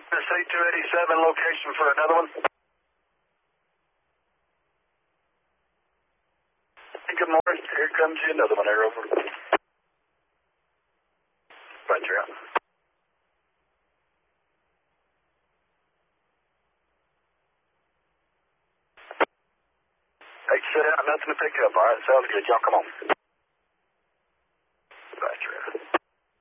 C-287, location for another one. Good morning. Here comes you another one. Air over. Roger out. Hey, sit out. Nothing to pick up. All right, sounds good. Y'all come on.